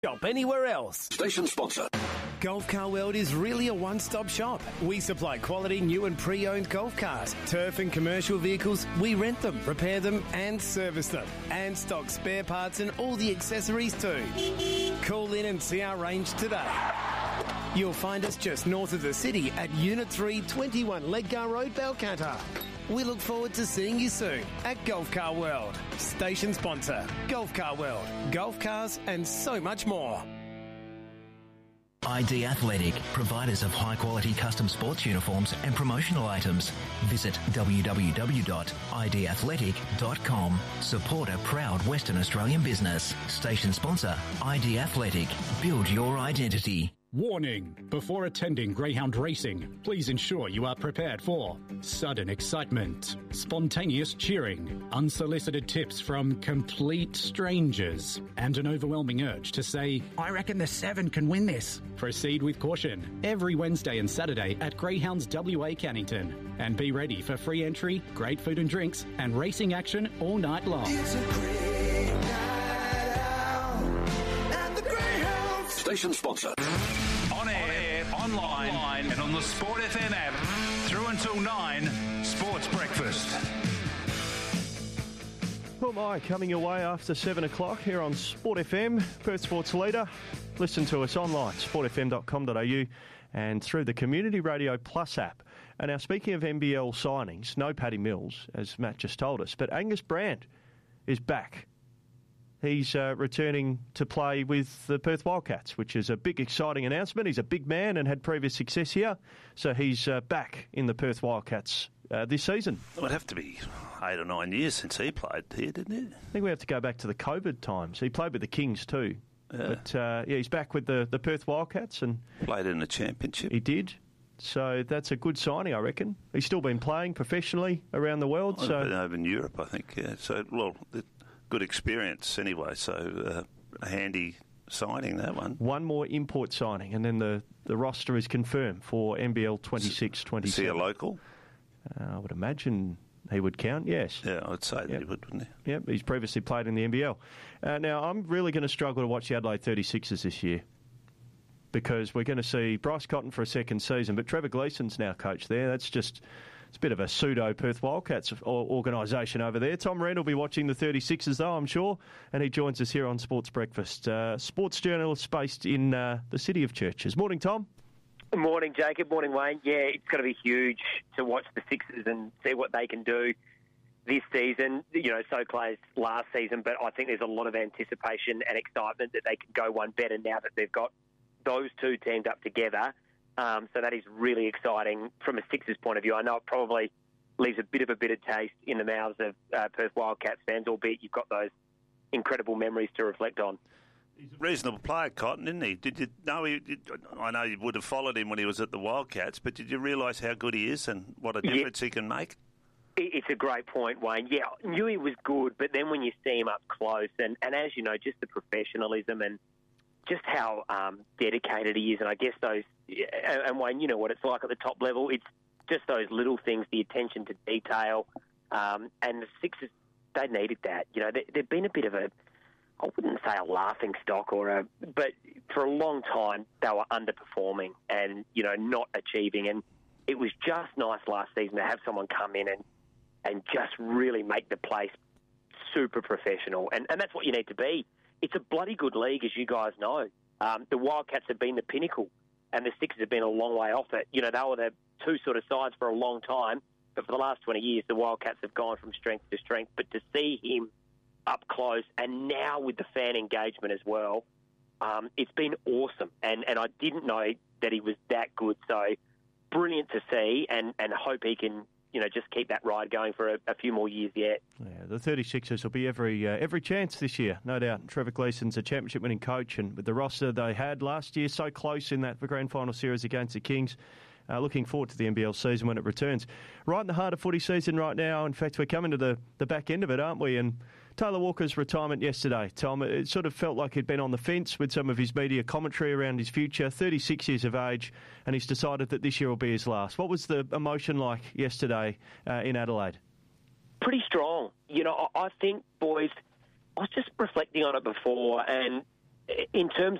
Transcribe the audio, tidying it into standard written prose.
Shop anywhere else. Station sponsor. Golf Car World is really a one-stop shop. We supply quality new and pre-owned golf cars, turf and commercial vehicles. We rent them, repair them and service them, and stock spare parts and all the accessories too. Call in and see our range today. You'll find us just north of the city at Unit 3, 21 Ledgar Road, Balcatta. We look forward to seeing you soon at Golf Car World. Station sponsor, Golf Car World. Golf cars and so much more. ID Athletic, providers of high-quality custom sports uniforms and promotional items. Visit www.idathletic.com. Support a proud Western Australian business. Station sponsor, ID Athletic. Build your identity. Warning! Before attending greyhound racing, please ensure you are prepared for sudden excitement, spontaneous cheering, unsolicited tips from complete strangers, and an overwhelming urge to say, "I reckon the 7 can win this." Proceed with caution every Wednesday and Saturday at Greyhounds WA Cannington. And be ready for free entry, great food and drinks, and racing action all night long. It's a great night out at the Greyhounds. Station sponsor. On air, online, and on the Sport FM app. Through until 9, Sports Breakfast. Who am I coming your way after 7 o'clock here on Sport FM, Perth Sports Leader. Listen to us online, sportfm.com.au, and through the Community Radio Plus app. And now, speaking of NBL signings, no Paddy Mills, as Matt just told us, but Angus Brand is back. He's returning to play with the Perth Wildcats, which is a big, exciting announcement. He's a big man and had previous success here, so he's back in the Perth Wildcats this season. It would have to be 8 or 9 years since he played here, didn't it? I think we have to go back to the COVID times. He played with the Kings too. Yeah. But he's back with the Perth Wildcats. And played in the championship. He did. So that's a good signing, I reckon. He's still been playing professionally around the world. Been over in Europe, I think, yeah. So, well, good experience anyway, so a handy signing, that one. One more import signing, and then the roster is confirmed for NBL 26-27. Is he a local? I would imagine he would count, yes. Yeah, I'd say that he would, wouldn't he? Yep, he's previously played in the NBL. Now, I'm really going to struggle to watch the Adelaide 36ers this year because we're going to see Bryce Cotton for a second season, but Trevor Gleeson's now coach there. That's just... It's a bit of a pseudo Perth Wildcats organisation over there. Tom Wren will be watching the 36ers, though, I'm sure, and he joins us here on Sports Breakfast. Sports journalist based in the city of Churches. Morning, Tom. Morning, Jacob. Morning, Wayne. Yeah, it's going to be huge to watch the Sixers and see what they can do this season. You know, so close last season, but I think there's a lot of anticipation and excitement that they can go one better now that they've got those two teamed up together. So that is really exciting from a Sixers point of view. I know it probably leaves a bit of a bitter taste in the mouths of Perth Wildcats fans, albeit you've got those incredible memories to reflect on. He's a reasonable player, Cotton, isn't he? Did you know I know you would have followed him when he was at the Wildcats, but did you realise how good he is and what a difference he can make? It's a great point, Wayne. Yeah, I knew he was good, but then when you see him up close, and as you know, just the professionalism and just how dedicated he is, and I guess those... And Wayne, you know what it's like at the top level. It's just those little things, the attention to detail, and the Sixers, they needed that. You know, they've been a bit of a, I wouldn't say a laughing stock but for a long time they were underperforming and, you know, not achieving. And it was just nice last season to have someone come in and just really make the place super professional. And that's what you need to be. It's a bloody good league, as you guys know. The Wildcats have been the pinnacle, and the Sixers have been a long way off it. You know, they were the two sort of sides for a long time, but for the last 20 years, the Wildcats have gone from strength to strength. But to see him up close, and now with the fan engagement as well, it's been awesome. And I didn't know that he was that good, so brilliant to see, and hope he can, you know, just keep that ride going for a few more years yet. Yeah, the 36ers will be every chance this year, no doubt. Trevor Gleeson's a championship-winning coach, and with the roster they had last year, so close in that grand final series against the Kings, looking forward to the NBL season when it returns. Right in the heart of footy season right now. In fact, we're coming to the back end of it, aren't we? And Taylor Walker's retirement yesterday, Tom, it sort of felt like he'd been on the fence with some of his media commentary around his future, 36 years of age, and he's decided that this year will be his last. What was the emotion like yesterday in Adelaide? Pretty strong. You know, I think, boys, I was just reflecting on it before, and in terms